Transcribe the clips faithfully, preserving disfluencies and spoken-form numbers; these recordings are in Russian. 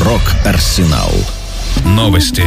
Рок-Арсенал. Новости.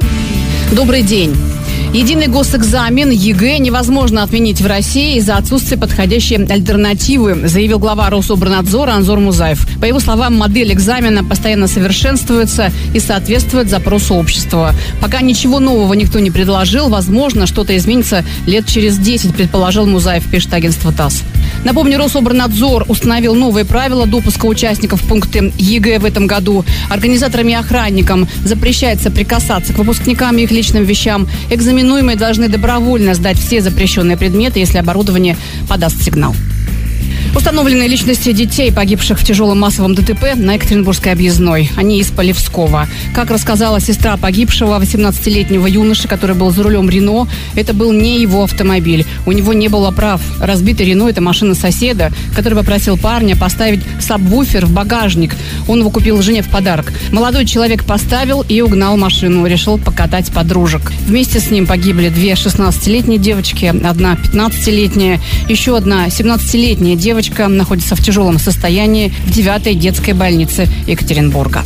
Добрый день. Единый госэкзамен ЕГЭ невозможно отменить в России из-за отсутствия подходящей альтернативы, заявил глава Рособорнадзора Анзор Музаев. По его словам, модель экзамена постоянно совершенствуется и соответствует запросу общества. Пока ничего нового никто не предложил, возможно, что-то изменится лет через десять, предположил Музаев, пишет агентство ТАСС. Напомню, Рособорнадзор установил новые правила допуска участников в пункты ЕГЭ в этом году. Организаторам и охранникам запрещается прикасаться к выпускникам и их личным вещам. Экзаменуемые должны добровольно сдать все запрещенные предметы, если оборудование подаст сигнал. Установлены личности детей, погибших в тяжелом массовом ДТП на Екатеринбургской объездной. Они из Полевского. Как рассказала сестра погибшего, восемнадцатилетнего юноши, который был за рулем Рено, это был не его автомобиль. У него не было прав. Разбитый Рено – это машина соседа, который попросил парня поставить сабвуфер в багажник. Он его купил жене в подарок. Молодой человек поставил и угнал машину. Решил покатать подружек. Вместе с ним погибли две шестнадцатилетние девочки, одна пятнадцатилетняя, еще одна семнадцатилетняя девочка. Девочка находится в тяжелом состоянии в девятой детской больнице Екатеринбурга.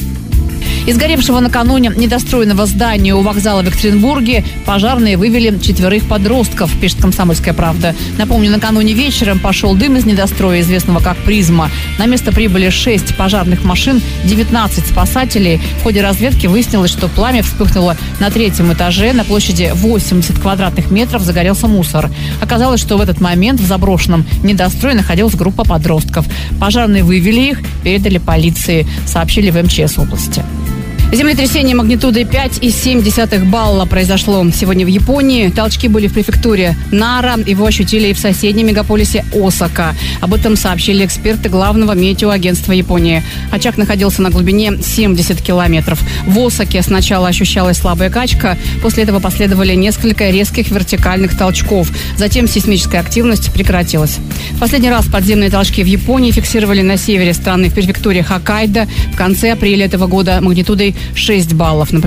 Из горевшего накануне недостроенного здания у вокзала в Екатеринбурге пожарные вывели четверых подростков, пишет «Комсомольская правда». Напомню, накануне вечером пошел дым из недостроя, известного как «Призма». На место прибыли шесть пожарных машин, девятнадцать спасателей. В ходе разведки выяснилось, что пламя вспыхнуло на третьем этаже. На площади восемьдесят квадратных метров загорелся мусор. Оказалось, что в этот момент в заброшенном недострое находилась группа подростков. Пожарные вывели их, передали полиции, сообщили в эм че эс области. Землетрясение магнитудой пять и семь десятых балла произошло сегодня в Японии. Толчки были в префектуре Нара. Его ощутили и в соседнем мегаполисе Осака. Об этом сообщили эксперты главного метеоагентства Японии. Очаг находился на глубине семьдесят километров. В Осаке сначала ощущалась слабая качка. После этого последовали несколько резких вертикальных толчков. Затем сейсмическая активность прекратилась. В последний раз подземные толчки в Японии фиксировали на севере страны в префектуре Хоккайдо в конце апреля этого года магнитудой шесть баллов.